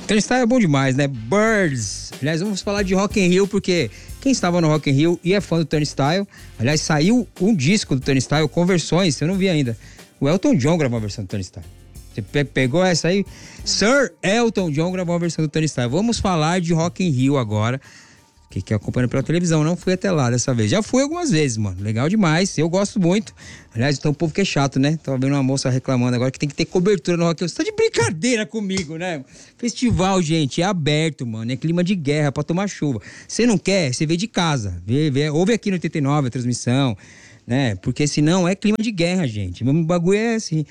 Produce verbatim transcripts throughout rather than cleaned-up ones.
Turnstile é bom demais, né? Birds. Aliás, vamos falar de Rock in Rio, porque quem estava no Rock in Rio e é fã do Turnstile, aliás, saiu um disco do Turnstile com versões, eu não vi ainda. O Elton John gravou uma versão do Turnstile. Você pegou essa aí? Sir Elton John gravou uma versão do Turnstile. Vamos falar de Rock in Rio agora. Que, que acompanha pela televisão, não fui até lá dessa vez. Já fui algumas vezes, mano. Legal demais, eu gosto muito. Aliás, então o povo que é chato, né? Tava vendo uma moça reclamando agora que tem que ter cobertura no Rock in Rio. Você tá de brincadeira comigo, né? Festival, gente, é aberto, mano. É clima de guerra pra tomar chuva. Você não quer, você vê de casa. Vê, vê, ouve aqui no oitenta e nove a transmissão, né? Porque senão é clima de guerra, gente. O bagulho é assim...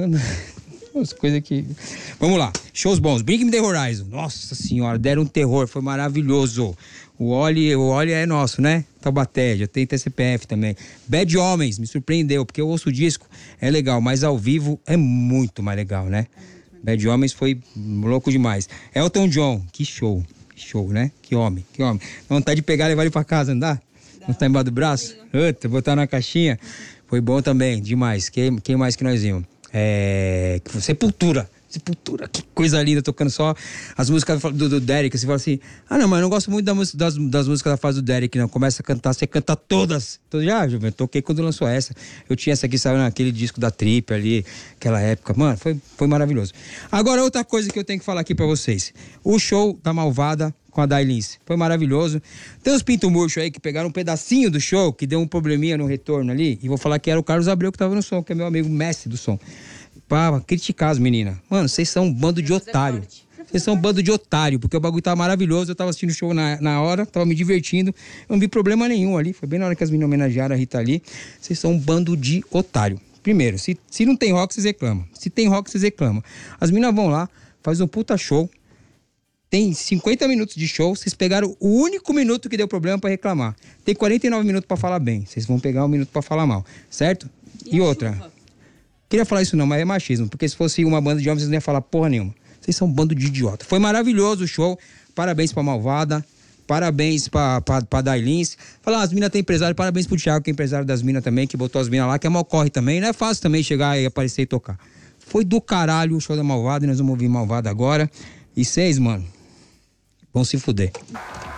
As coisas que... Vamos lá, shows bons. Bring Me The Horizon, nossa senhora, deram um terror, foi maravilhoso. O Oli, o Oli é nosso, né? Taubaté, já tem T C P F também. Bad Homens, me surpreendeu, porque eu ouço o disco, é legal, mas ao vivo é muito mais legal, né? Bad Homens foi louco demais. Elton John, que show, que show, né? Que homem, que homem. Vontade de pegar e levar ele pra casa, não dá? Não tá embaixo do braço? Uta, botar na caixinha. Foi bom também, demais. Quem, quem mais que nós vimos? É... Sepultura. Sepultura, que coisa linda, tocando só as músicas do, do Derek. Você fala assim, ah não, mas eu não gosto muito da, das, das músicas da fase do Derek, não. Começa a cantar, você canta todas. Então, já, eu toquei quando lançou essa. Eu tinha essa aqui, saiu naquele disco da Trip ali, aquela época. Mano, foi, foi maravilhoso. Agora, outra coisa que eu tenho que falar aqui pra vocês. O show da Malvada com a Dailins. Foi maravilhoso. Tem uns pinto murcho aí que pegaram um pedacinho do show, que deu um probleminha no retorno ali. E vou falar que era o Carlos Abreu que tava no som, que é meu amigo mestre do som. Pra criticar as meninas. Mano, vocês são um bando de otário. Vocês são um bando de otário, porque o bagulho tava maravilhoso. Eu tava assistindo o show na, na hora, tava me divertindo. Eu não vi problema nenhum ali. Foi bem na hora que as meninas homenagearam a Rita Lee. Vocês são um bando de otário. Primeiro, se, se não tem rock, vocês reclamam. Se tem rock, vocês reclamam. As meninas vão lá, faz um puta show. Tem cinquenta minutos de show, vocês pegaram o único minuto que deu problema pra reclamar. Tem quarenta e nove minutos pra falar bem. Vocês vão pegar um minuto pra falar mal, certo? E, e outra... Chuva? Queria falar isso não, mas é machismo. Porque se fosse uma banda de homens, vocês não iam falar porra nenhuma. Vocês são um bando de idiota. Foi maravilhoso o show. Parabéns pra Malvada. Parabéns pra, pra, pra Dailins. Falar, as minas têm empresário. Parabéns pro Thiago, que é empresário das minas também, que botou as minas lá, que é mal corre também. Não é fácil também chegar e aparecer e tocar. Foi do caralho o show da Malvada. E nós vamos ouvir Malvada agora. E vocês, mano, vão se fuder.